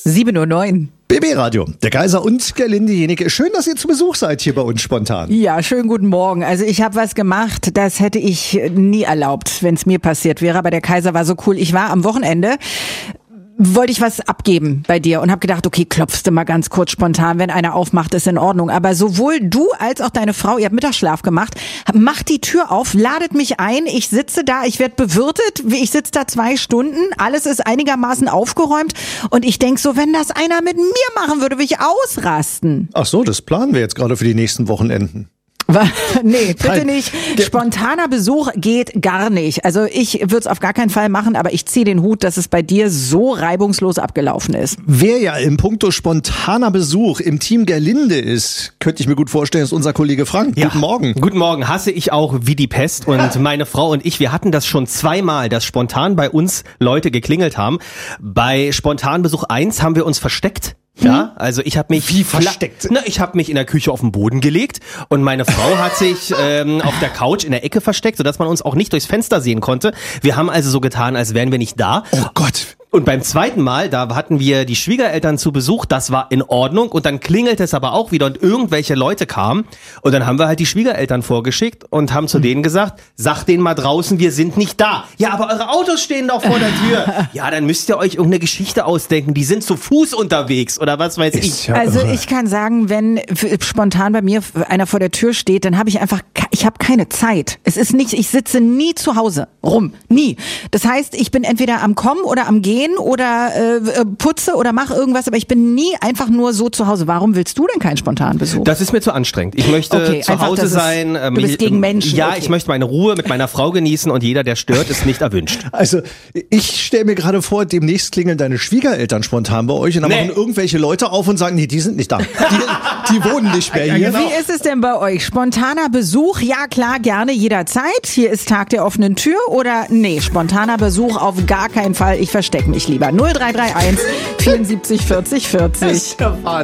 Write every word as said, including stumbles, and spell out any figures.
sieben Uhr neun. B B-Radio, der Kaiser und Gerlinde Jenike. Schön, dass ihr zu Besuch seid hier bei uns spontan. Ja, schönen guten Morgen. Also ich habe was gemacht, das hätte ich nie erlaubt, wenn es mir passiert wäre. Aber der Kaiser war so cool. Ich war am Wochenende, wollte ich was abgeben bei dir und habe gedacht, okay, klopfst du mal ganz kurz spontan, wenn einer aufmacht, ist in Ordnung. Aber sowohl du als auch deine Frau, ihr habt Mittagsschlaf gemacht, macht die Tür auf, ladet mich ein, ich sitze da, ich werde bewirtet, ich sitze da zwei Stunden, alles ist einigermaßen aufgeräumt und ich denk so, wenn das einer mit mir machen würde, würde ich ausrasten. Ach so, das planen wir jetzt gerade für die nächsten Wochenenden. Nee, bitte Nein. nicht. Spontaner Besuch geht gar nicht. Also ich würde es auf gar keinen Fall machen, aber ich ziehe den Hut, dass es bei dir so reibungslos abgelaufen ist. Wer ja im Punkto spontaner Besuch im Team Gerlinde ist, könnte ich mir gut vorstellen, ist unser Kollege Frank. Ja. Guten Morgen. Guten Morgen, hasse ich auch wie die Pest. Und meine Frau und ich, wir hatten das schon zweimal, dass spontan bei uns Leute geklingelt haben. Bei Spontanbesuch eins haben wir uns versteckt. Ja, also ich habe mich Wie versteckt? Na, ich habe mich in der Küche auf den Boden gelegt und meine Frau hat sich ähm, auf der Couch in der Ecke versteckt, sodass man uns auch nicht durchs Fenster sehen konnte. Wir haben also so getan, als wären wir nicht da. Oh Gott. Und beim zweiten Mal, da hatten wir die Schwiegereltern zu Besuch, das war in Ordnung und dann klingelte es aber auch wieder und irgendwelche Leute kamen und dann haben wir halt die Schwiegereltern vorgeschickt und haben zu denen gesagt, sagt denen mal draußen, wir sind nicht da. Ja, aber eure Autos stehen doch vor der Tür. Ja, dann müsst ihr euch irgendeine Geschichte ausdenken, die sind zu Fuß unterwegs oder was weiß ich. Ja Also irre. ich kann sagen, wenn f- spontan bei mir einer vor der Tür steht, dann habe ich einfach, ke- ich habe keine Zeit. Es ist nicht, ich sitze nie zu Hause rum, nie. Das heißt, ich bin entweder am Kommen oder am Gehen oder äh, putze oder mache irgendwas, aber ich bin nie einfach nur so zu Hause. Warum willst du denn keinen spontanen Besuch? Das ist mir zu anstrengend. Ich möchte Okay, zu einfach, Hause das ist- sein. du ähm, bist ich- gegen Menschen, Ja, okay. ich möchte meine Ruhe mit meiner Frau genießen und jeder, der stört, ist nicht erwünscht. Also, ich stelle mir gerade vor, demnächst klingeln deine Schwiegereltern spontan bei euch und dann Nee. machen irgendwelche Leute auf und sagen, nee, die sind nicht da. Die, die wohnen nicht mehr hier. Wie ist es denn bei euch? Spontaner Besuch? Ja, klar, gerne jederzeit. Hier ist Tag der offenen Tür oder nee, spontaner Besuch auf gar keinen Fall. Ich verstecke mich lieber. null drei drei eins vierundsiebzig vierzig vierzig. Das ist ja Wahnsinn.